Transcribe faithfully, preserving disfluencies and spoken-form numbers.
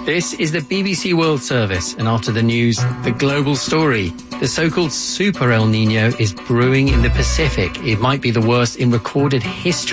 This is the B B C World Service, and after the news, the global story. The so-called Super El Nino is brewing in the Pacific. It might be the worst in recorded history.